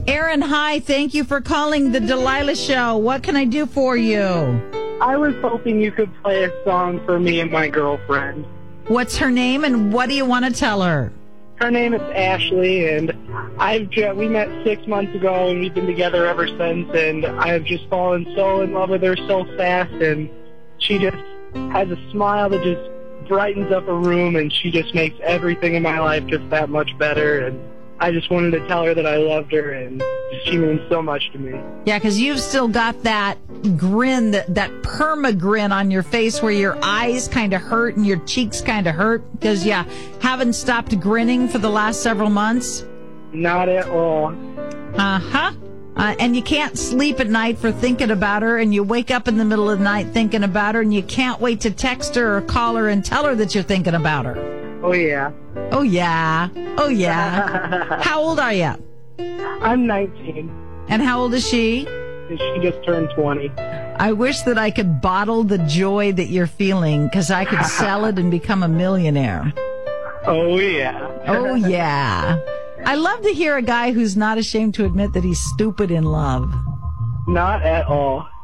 Aaron, hi. Thank you for calling the Delilah Show. What can I do for you? I was hoping you could play a song for me and my girlfriend. What's her name and what do you want to tell her? Her name is Ashley, and we met 6 months ago, and we've been together ever since, and I've just fallen so in love with her so fast, and she just has a smile that just brightens up a room, and she just makes everything in my life just that much better, and I just wanted to tell her that I loved her, and she means so much to me. Yeah, because you've still got that grin, that perma grin on your face where your eyes kind of hurt and your cheeks kind of hurt because you haven't stopped grinning for the last several months. Not at all. Uh-huh. And you can't sleep at night for thinking about her, and you wake up in the middle of the night thinking about her, and you can't wait to text her or call her and tell her that you're thinking about her. Oh, yeah. Oh, yeah. Oh, yeah. How old are you? I'm 19. And how old is she? She just turned 20. I wish that I could bottle the joy that you're feeling because I could sell it and become a millionaire. Oh, yeah. Oh, yeah. I love to hear a guy who's not ashamed to admit that he's stupid in love. Not at all.